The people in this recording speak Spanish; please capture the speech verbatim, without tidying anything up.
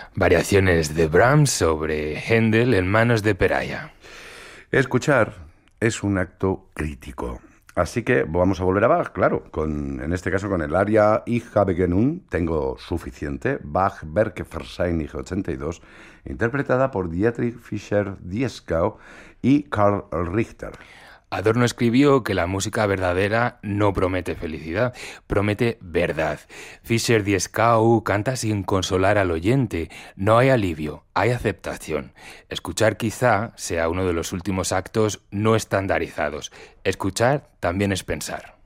Variaciones de Brahms sobre Händel en manos de Peraya. Escuchar es un acto crítico. Así que vamos a volver a Bach, claro, con, en este caso con el aria Ich habe genug, tengo suficiente, Bach Werkverzeichnis ochenta y dos, interpretada por Dietrich Fischer-Dieskau y Karl Richter. Adorno escribió que la música verdadera no promete felicidad, promete verdad. Fischer-Dieskau canta sin consolar al oyente. No hay alivio, hay aceptación. Escuchar quizá sea uno de los últimos actos no estandarizados. Escuchar también es pensar.